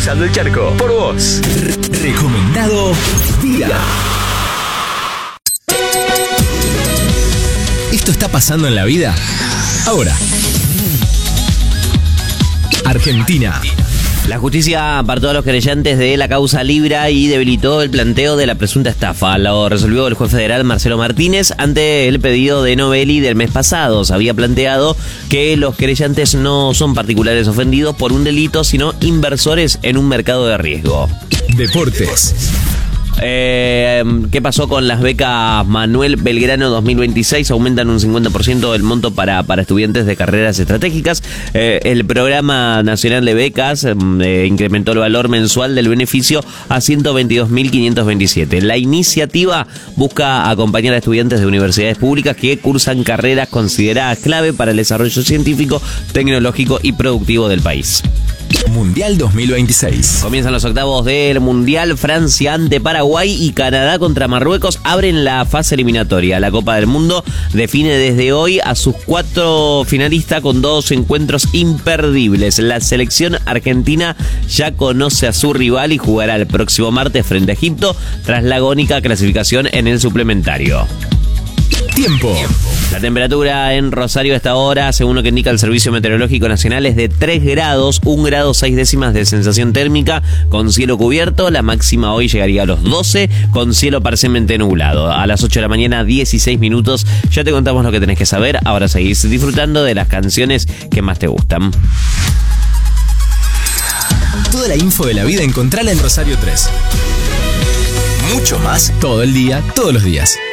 cruzando el charco. Por vos. Recomendado día. ¿Esto está pasando en la vida? Ahora. Argentina. La justicia apartó a los querellantes de la causa Libra y debilitó el planteo de la presunta estafa. Lo resolvió el juez federal Marcelo Martínez ante el pedido de Novelli del mes pasado. Se había planteado que los querellantes no son particulares ofendidos por un delito, sino inversores en un mercado de riesgo. Deportes. ¿Qué pasó con las becas Manuel Belgrano 2026? Aumentan un 50% el monto para estudiantes de carreras estratégicas. El Programa Nacional de Becas incrementó el valor mensual del beneficio a 122.527. La iniciativa busca acompañar a estudiantes de universidades públicas que cursan carreras consideradas clave para el desarrollo científico, tecnológico y productivo del país. Mundial 2026. Comienzan los octavos del Mundial. Francia ante Paraguay y Canadá contra Marruecos abren la fase eliminatoria. La Copa del Mundo define desde hoy a sus 4 finalistas con 2 encuentros imperdibles. La selección argentina ya conoce a su rival y jugará el próximo martes frente a Egipto tras la agónica clasificación en el suplementario. Tiempo. La temperatura en Rosario a esta hora, según lo que indica el Servicio Meteorológico Nacional, es de 3 grados, 1 grado 6 décimas de sensación térmica, con cielo cubierto. La máxima hoy llegaría a los 12, con cielo parcialmente nublado. A las 8 de la mañana, 16 minutos. Ya te contamos lo que tenés que saber. Ahora seguís disfrutando de las canciones que más te gustan. Toda la info de la vida encontrala en Rosario 3. Mucho más todo el día, todos los días.